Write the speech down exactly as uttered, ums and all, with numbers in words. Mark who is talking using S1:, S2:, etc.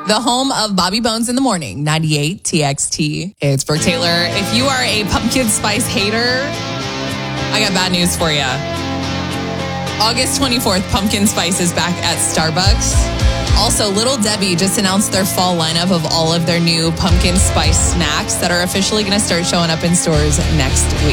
S1: The home of Bobby Bones in the Morning, ninety-eight T X T. It's Brooke Taylor. If you are a pumpkin spice hater, I got bad news for you. August twenty-fourth, pumpkin spice is back at Starbucks. Also, Little Debbie just announced their fall lineup of all of their new pumpkin spice snacks that are officially going to start showing up in stores next week.